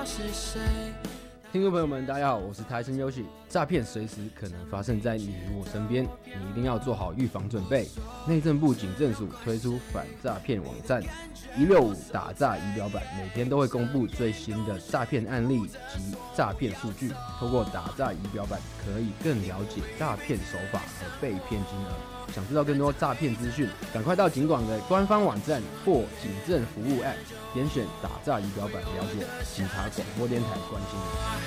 是谁。 听众朋友们，大家好，我是台生优喜。诈骗随时可能发生在你我身边，你一定要做好预防准备。内政部警政署推出反诈骗网站165打诈仪表板，每天都会公布最新的诈骗案例及诈骗数据。透过打诈仪表板，可以更了解诈骗手法和被骗金额。想知道更多诈骗资讯，赶快到警广的官方网站或警政服务 App， 点选打诈仪表板了解。警察广播电台关心你。